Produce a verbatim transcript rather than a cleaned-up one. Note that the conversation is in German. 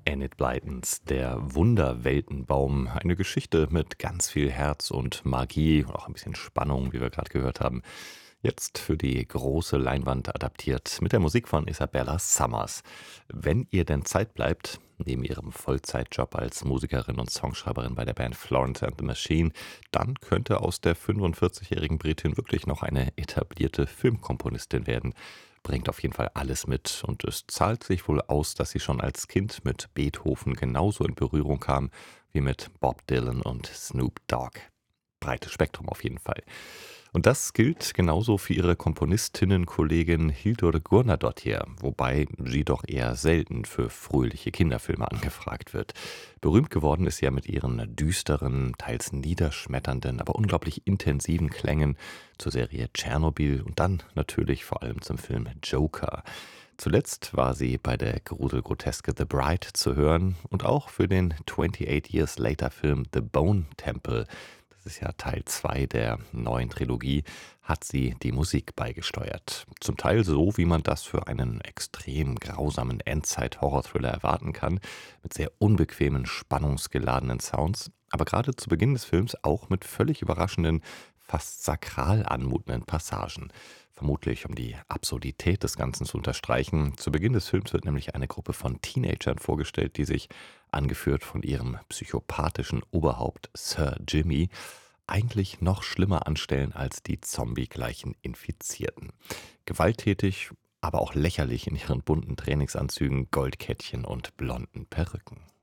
Enid Blytons Der Wunderweltenbaum. Eine Geschichte mit ganz viel Herz und Magie und auch ein bisschen Spannung, wie wir gerade gehört haben. Jetzt für die große Leinwand adaptiert mit der Musik von Isabella Summers. Wenn ihr denn Zeit bleibt, neben ihrem Vollzeitjob als Musikerin und Songschreiberin bei der Band Florence and the Machine, dann könnte aus der fünfundvierzigjährigen Britin wirklich noch eine etablierte Filmkomponistin werden. Bringt auf jeden Fall alles mit und es zahlt sich wohl aus, dass sie schon als Kind mit Beethoven genauso in Berührung kam wie mit Bob Dylan und Snoop Dogg. Breites Spektrum auf jeden Fall. Und das gilt genauso für ihre Komponistinnenkollegin Hildur Guðnadóttir, wobei sie doch eher selten für fröhliche Kinderfilme angefragt wird. Berühmt geworden ist sie ja mit ihren düsteren, teils niederschmetternden, aber unglaublich intensiven Klängen zur Serie Tschernobyl und dann natürlich vor allem zum Film Joker. Zuletzt war sie bei der Gruselgroteske The Bride zu hören und auch für den achtundachtzig Years Later Film The Bone Temple, das ist ja Teil zwei der neuen Trilogie, hat sie die Musik beigesteuert. Zum Teil so, wie man das für einen extrem grausamen Endzeit-Horror-Thriller erwarten kann, mit sehr unbequemen, spannungsgeladenen Sounds, aber gerade zu Beginn des Films auch mit völlig überraschenden, fast sakral anmutenden Passagen. Vermutlich, um die Absurdität des Ganzen zu unterstreichen. Zu Beginn des Films wird nämlich eine Gruppe von Teenagern vorgestellt, die sich, angeführt von ihrem psychopathischen Oberhaupt Sir Jimmy, eigentlich noch schlimmer anstellen als die zombiegleichen Infizierten. Gewalttätig, aber auch lächerlich in ihren bunten Trainingsanzügen, Goldkettchen und blonden Perücken.